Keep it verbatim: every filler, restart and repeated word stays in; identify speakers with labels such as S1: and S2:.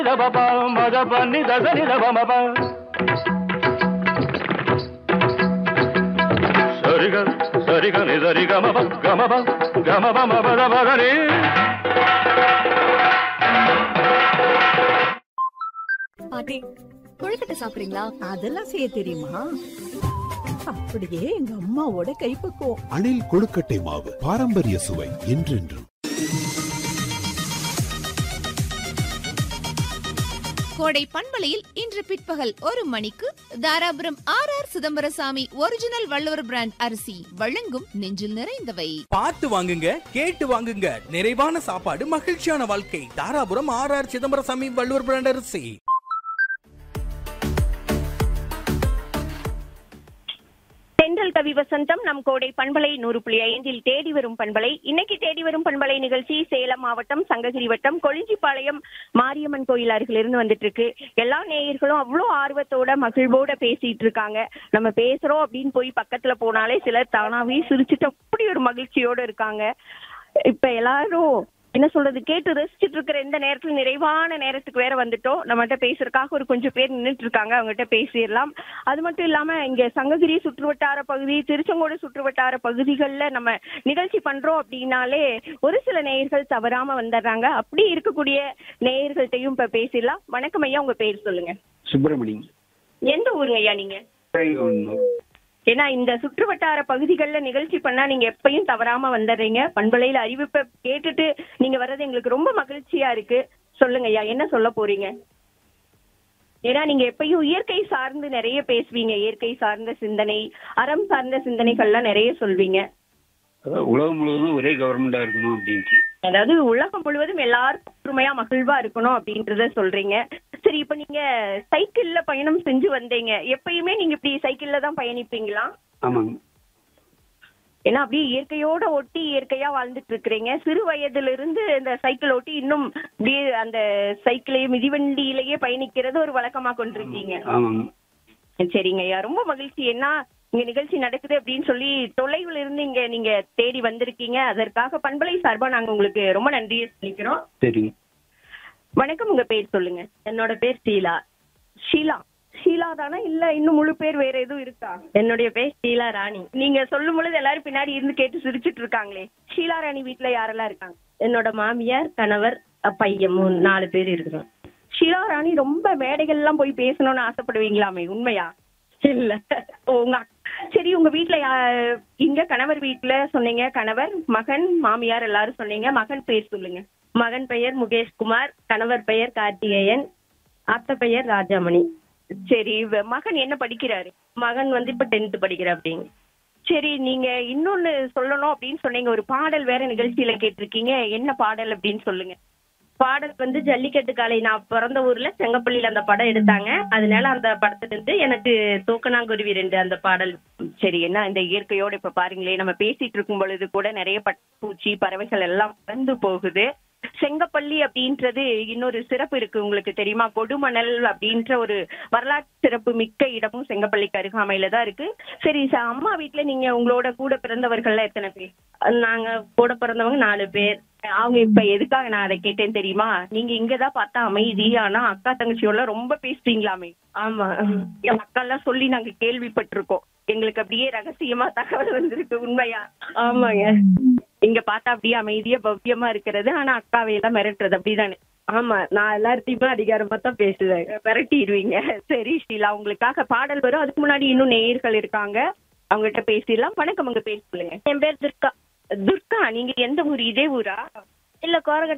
S1: பாட்டி, கொழுக்கட்டை சாப்பிடுறீங்களா?
S2: அதெல்லாம் செய்ய தெரியுமா? அப்படியே எங்க அம்மாவோட கைப்பக்குவம்.
S3: அணில் கொழுக்கட்டை மாவு, பாரம்பரிய சுவை என்றென்றும்.
S4: கோடை பண்பலையில் இன்று பிற்பகல் ஒரு மணிக்கு Dharapuram R R Chidambarasamy original Valluvar brand அரிசி வழங்கும் நெஞ்சில் நிறைந்தவை.
S5: பார்த்து வாங்குங்க, கேட்டு வாங்குங்க. நிறைவான சாப்பாடு, மகிழ்ச்சியான வாழ்க்கை. Dharapuram R R Chidambarasamy Valluvar brand அரிசி.
S6: தென்றல் கவி வசந்தம் நம் கோடை பண்பலை நூறு புள்ளி ஐந்தில் தேடி வரும் பண்பலை. இன்னைக்கு தேடி வரும் பண்பலை நிகழ்ச்சி சேலம் மாவட்டம் சங்ககிரி வட்டம் கொளிஞ்சிப்பாளையம் மாரியம்மன் கோயில் அருகிலிருந்து வந்துட்டு இருக்கு. எல்லா நேயர்களும் அவ்வளோ ஆர்வத்தோட மகிழ்வோட பேசிட்டு இருக்காங்க. நம்ம பேசுறோம் அப்படின்னு போய் பக்கத்துல போனாலே சிலர் தானாவே சிரிச்சுட்டு அப்படி ஒரு மகிழ்ச்சியோட இருக்காங்க. இப்ப எல்லாரும் என்ன சொல்றது, கேட்டு ரசிச்சுட்டு இருக்கிற இந்த நேரத்துல நிறைவான நேரத்துக்கு வேற வந்துட்டோம். நம்மகிட்ட பேசுறதுக்காக ஒரு கொஞ்சம் பேர் நின்றுட்டு இருக்காங்க, அவங்ககிட்ட பேசிடலாம். அது மட்டும் இல்லாம இங்க சங்ககிரி சுற்றுவட்டார பகுதி, திருச்செங்கோடு சுற்றுவட்டார பகுதிகளில் நம்ம நிகழ்ச்சி பண்றோம் அப்படின்னாலே ஒரு சில நேயர்கள் தவறாம வந்துடுறாங்க. அப்படி இருக்கக்கூடிய நேயர்கள்ட்டையும் இப்ப பேசிடலாம். வணக்கம் ஐயா, உங்க பேர் சொல்லுங்க.
S7: சுப்பிரமணி.
S6: எந்த ஊருங்க ஐயா நீங்க? ஏன்னா இந்த சுற்றுவட்டார பகுதிகளில் நிகழ்ச்சி பண்ணா நீங்க எப்பயும் தவறாம வந்துடுறீங்க. பண்பலையில அறிவிப்பை கேட்டுட்டு நீங்க வர்றது எங்களுக்கு ரொம்ப மகிழ்ச்சியா இருக்கு. சொல்லுங்க ஐயா, என்ன சொல்ல போறீங்க? ஏன்னா நீங்க எப்பயும் இயற்கை சார்ந்து நிறைய பேசுவீங்க. இயற்கை சார்ந்த சிந்தனை, அறம் சார்ந்த சிந்தனைகள்லாம் நிறைய சொல்வீங்க.
S7: உலகம் முழுவதும் ஒரே கவர்மெண்டா இருக்கணும் அப்படின்னு,
S6: அதாவது உலகம் முழுவதும் எல்லாரும் ஒற்றுமையா மகிழ்வா இருக்கணும் அப்படின்றத சொல்றீங்க. சரி, இப்ப நீங்க சைக்கிள்ல பயணம் செஞ்சு வந்தீங்க. எப்பயுமே நீங்க இப்படி சைக்கிள்ல தான் பயணிப்பீங்களா?
S7: ஆமாங்க.
S6: ஏன்னா அப்படியே இயற்கையோட ஒட்டி இயற்கையா வாழ்ந்துட்டு இருக்கிறீங்க. சிறு வயதுல இருந்து இந்த சைக்கிள் ஓட்டி இன்னும் அப்படியே அந்த சைக்கிளையே மிதிவண்டியிலேயே பயணிக்கிறது ஒரு வழக்கமா கொண்டிருக்கீங்க. சரிங்க ஐயா, ரொம்ப மகிழ்ச்சி. ஏன்னா இங்க நிகழ்ச்சி நடக்குது அப்படின்னு சொல்லி தொலைவுல இருந்து இங்க நீங்க தேடி வந்திருக்கீங்க. அதற்காக பண்பலை சார்பா நாங்க உங்களுக்கு ரொம்ப நன்றியை சொல்லிக்கிறோம்.
S7: சரிங்க.
S6: வணக்கம், உங்க பேர் சொல்லுங்க.
S8: என்னோட பேர் ஷீலா.
S6: ஷீலா ஷீலா தானா, இல்ல இன்னும் முழு பேர் வேற எதுவும் இருக்கா?
S8: என்னுடைய பேர் ஷீலா ராணி.
S6: நீங்க சொல்லும் பொழுது எல்லாரும் பின்னாடி இருந்து கேட்டு சிரிச்சிட்டு இருக்காங்களே. ஷீலா ராணி வீட்டுல யாரெல்லாம் இருக்காங்க?
S8: என்னோட மாமியார், கணவர், பையன், மூணு நாலு பேர் இருக்கிறோம்.
S6: ஷீலா ராணி ரொம்ப மேடைகள் எல்லாம் போய் பேசணும்னு ஆசைப்படுவீங்களாமே, உண்மையா?
S8: இல்ல.
S6: உங்க சரி, உங்க வீட்டுல இங்க கணவர் வீட்டுல சொன்னீங்க, கணவர், மகன், மாமியார் எல்லாரும் சொன்னீங்க. மகன் பேர் சொல்லுங்க.
S8: மகன் பெயர் முகேஷ்குமார், கணவர் பெயர் கார்த்திகேயன், அத்தை பெயர் ராஜாமணி.
S6: சரி, மகன் என்ன படிக்கிறாரு?
S8: மகன் வந்து இப்ப டென்த் படிக்கிற. அப்படிங்க.
S6: சரி, நீங்க இன்னொன்னு சொல்லணும் அப்படின்னு சொன்னீங்க. ஒரு பாடல் வேற நிகழ்ச்சியில கேட்டிருக்கீங்க. என்ன பாடல் அப்படின்னு சொல்லுங்க.
S8: பாடல் வந்து ஜல்லிக்கட்டு காலை. நான் பிறந்த ஊர்ல செங்கப்பள்ளியில அந்த படம் எடுத்தாங்க. அதனால அந்த படத்துல இருந்து எனக்கு தூக்கணாங்குருவி ரெண்டு அந்த பாடல்.
S6: சரி, என்ன இந்த இயற்கையோட இப்ப பாருங்களே, நம்ம பேசிட்டு இருக்கும் பொழுது கூட நிறைய பட்டாம்பூச்சி, பறவைகள் எல்லாம் பறந்து போகுது. செங்கப்பள்ளி அப்படின்றது இன்னொரு சிறப்பு இருக்கு, உங்களுக்கு தெரியுமா? கொடுமணல் அப்படின்ற ஒரு வரலாற்று சிறப்பு மிக்க இடமும் செங்கப்பள்ளிக்கு அருகாமையில தான் இருக்கு. சரி, அம்மா வீட்டுல நீங்க உங்களோட கூட பிறந்தவர்கள்லாம் எத்தனை பேர்?
S8: நாங்க கூட பிறந்தவங்க நாலு பேர்.
S6: அவங்க இப்ப எதுக்காக நான் அதை கேட்டேன் தெரியுமா? நீங்க இங்கதான் பார்த்தா அமைதி, ஆனா அக்கா தங்கச்சியோட ரொம்ப பேசுறீங்களாமே.
S8: ஆமா,
S6: என் அக்கா எல்லாம் சொல்லி நாங்க கேள்விப்பட்டிருக்கோம். எங்களுக்கு அப்படியே ரகசியமா தகவல் வந்திருக்கு. உண்மையா?
S8: ஆமாங்க.
S6: இங்க பார்த்தா அப்படியே அமைதியா பவ்யமா இருக்கிறது, ஆனா அக்காவை எல்லாம் மிரட்டுறது, அப்படிதானே?
S8: ஆமா, நான் எல்லார்த்தையுமே அதிகாரமா தான் பேசுவேன்.
S6: மிரட்டிடுவீங்க. சரி ஷீலா, உங்களுக்காக பாடல் வரும். அதுக்கு முன்னாடி இன்னும் நேயர்கள் இருக்காங்க, அவங்ககிட்ட பேசிடலாம். வணக்கம், உங்க பேர் சொல்லுங்க.
S8: என் பேர் துர்கா.
S6: துர்கா, நீங்க எந்த ஊர்? இதே ஊரா?
S8: இல்ல, கோரகட்